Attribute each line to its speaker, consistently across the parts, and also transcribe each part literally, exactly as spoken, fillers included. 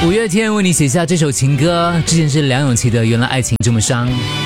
Speaker 1: 五月天为你写下这首情歌，之前是梁咏琪的《原来爱情这么伤》。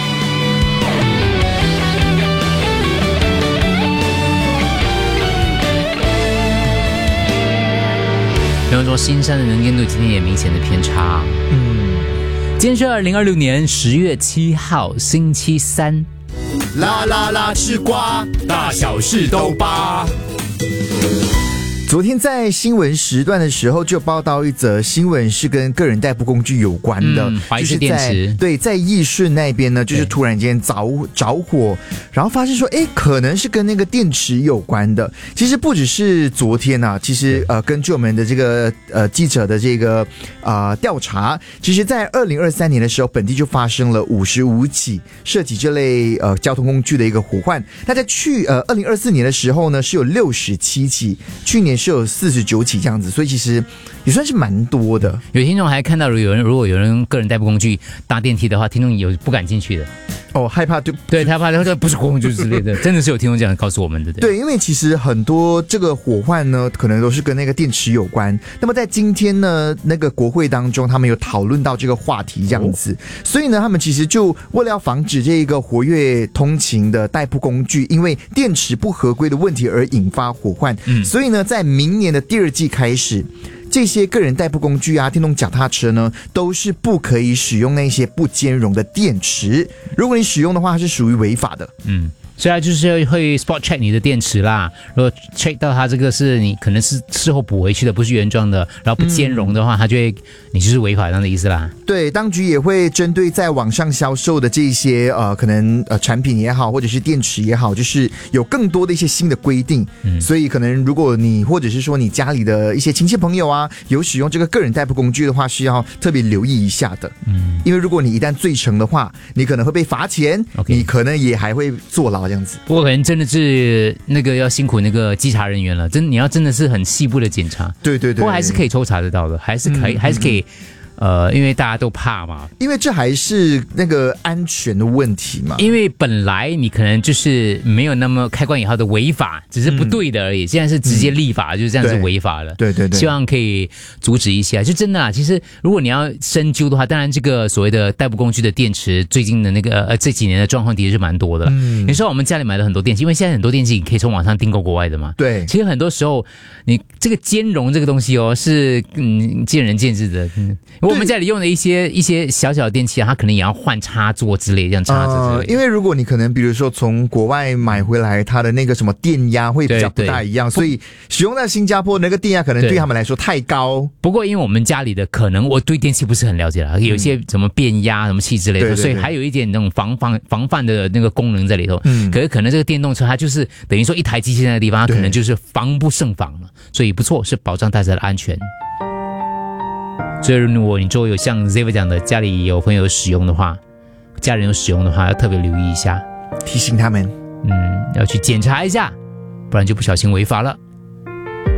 Speaker 1: 比方说新山的能见度今天也明显的偏差。嗯，今天是二零二六年十月七号星期三。
Speaker 2: 啦啦啦吃瓜，大小事都扒。昨天在新闻时段的时候，就报道一则新闻，是跟个人代步工具有关的，
Speaker 1: 嗯、怀
Speaker 2: 就是
Speaker 1: 电池。
Speaker 2: 对，在义顺那边呢，就是突然间着着火，然后发现说，哎，可能是跟那个电池有关的。其实不只是昨天啊，其实呃，根据我们的这个呃记者的这个啊、呃、调查，其实在二零二三年的时候，本地就发生了五十五起涉及这类呃交通工具的一个火患。那在去呃二零二四年的时候呢，是有六十七起，去年是有四十九起这样子，所以其实也算是蛮多的。
Speaker 1: 有听众还看到有人，如果有人个人代步工具搭电梯的话，听众有不敢进去的。
Speaker 2: 哦，害怕对
Speaker 1: 对，他怕他不是工具之类的，真的是有听众这样告诉我们的。
Speaker 2: 对，因为其实很多这个火患呢，可能都是跟那个电池有关。那么在今天呢，那个国会当中，他们有讨论到这个话题这样子，哦、所以呢，他们其实就为了要防止这个活跃通勤的代步工具因为电池不合规的问题而引发火患，嗯，所以呢，在明年的第二季开始。这些个人代步工具啊，电动脚踏车呢，都是不可以使用那些不兼容的电池。如果你使用的话，它是属于违法的。嗯。
Speaker 1: 所以它就是会 spot check 你的电池啦，如果 check 到它这个是你可能是事后补回去的，不是原装的，然后不兼容的话，它就会你就是违法这样的意思啦。
Speaker 2: 对，当局也会针对在网上销售的这些呃可能呃产品也好，或者是电池也好，就是有更多的一些新的规定。嗯，所以可能如果你或者是说你家里的一些亲戚朋友啊，有使用这个个人代步工具的话，需要特别留意一下的。嗯，因为如果你一旦罪成的话，你可能会被罚钱， okay. 你可能也还会坐牢。这样子，
Speaker 1: 不过可能真的是那个要辛苦那个稽查人员了，真你要真的是很细部的检查，
Speaker 2: 对对对，
Speaker 1: 不过还是可以抽查得到的，还是可以，嗯、还是可以。呃，因为大家都怕嘛，
Speaker 2: 因为这还是那个安全的问题嘛。
Speaker 1: 因为本来你可能就是没有那么开关以后的违法，只是不对的而已。嗯、现在是直接立法，嗯、就是这样子违法了。
Speaker 2: 对对对，
Speaker 1: 希望可以阻止一下。就真的啊，其实如果你要深究的话，当然这个所谓的代步工具的电池，最近的那个呃这几年的状况的确是蛮多的了。嗯，有时候我们家里买了很多电器，因为现在很多电器你可以从网上订购国外的嘛。
Speaker 2: 对，
Speaker 1: 其实很多时候你这个兼容这个东西哦，是嗯见仁见智的。嗯。我们家里用的一些一些小小的电器啊，它可能也要换插座之类，这样插座之类的、
Speaker 2: 呃。因为如果你可能比如说从国外买回来，它的那个什么电压会比较不大一样，所以使用在新加坡那个电压可能对他们来说太高。
Speaker 1: 不过因为我们家里的可能我对电器不是很了解了，有一些什么变压、什么气之类的，
Speaker 2: 对对对，
Speaker 1: 所以还有一点那种防防防范的那个功能在里头。嗯，可是可能这个电动车它就是等于说一台机器在那个地方，它可能就是防不胜防了，所以不错，是保障大家的安全。所以如果你周围有像 Xavier 讲的家里有朋友使用的话，家人有使用的话，要特别留意一下，
Speaker 2: 提醒他们，
Speaker 1: 嗯，要去检查一下，不然就不小心违法了。